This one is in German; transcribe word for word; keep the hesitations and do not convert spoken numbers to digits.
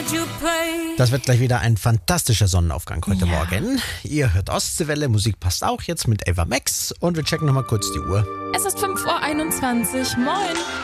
Das wird gleich wieder ein fantastischer Sonnenaufgang heute Ja. Morgen. Ihr hört Ostseewelle, Musik passt auch jetzt mit Ava Max und wir checken nochmal kurz die Uhr. Es ist fünf Uhr einundzwanzig. Moin.